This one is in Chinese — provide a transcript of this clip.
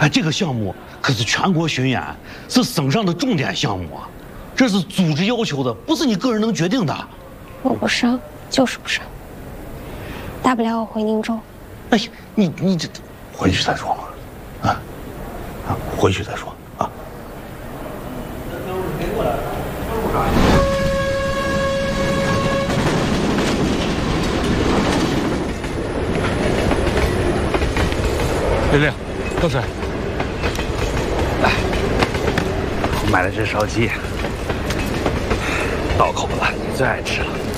哎，这个项目可是全国巡演，是省上的重点项目啊，这是组织要求的，不是你个人能决定的。 我不上，就是不上。大不了我回宁州。 哎呀，你这回去再说嘛，回去再说啊。 玲玲，喝水。 来，我买了只烧鸡，到口了，你最爱吃了。